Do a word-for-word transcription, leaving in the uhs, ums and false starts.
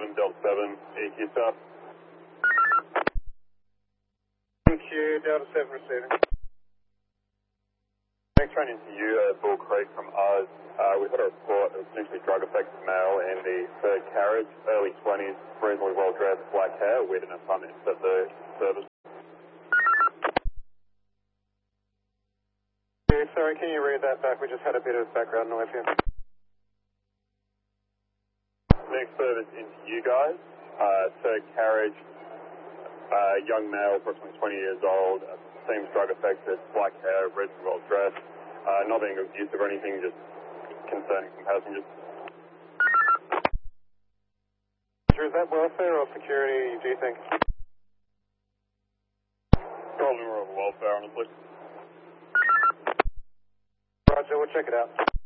seven, Delta seven, E Q stop. Thank you, Delta seven receiving. Next train into you at Bull Creek from Oz. Uh, we've got a report of potentially drug-affected male in the third carriage, early twenties, reasonably well-dressed, black hair, with an assignment at the service. Sorry, can you read that back? We just had a bit of background noise here. Next service into you guys, uh, third carriage, uh, young male, approximately twenty years old, uh, seems drug-affected, black hair, reasonably well-dressed, uh, not being abusive or anything, just concerning some passengers. Is that welfare or security, do you think? Probably more of a welfare, honestly. Roger, we'll check it out.